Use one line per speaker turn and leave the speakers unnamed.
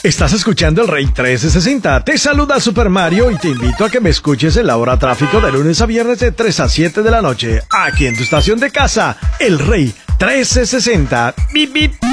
Estás escuchando el Rey 1360. Te saluda Super Mario y te invito a que me escuches en la hora tráfico de lunes a viernes de 3 a 7 de la noche. Aquí en tu estación de casa, el Rey 1360. Bip, bip.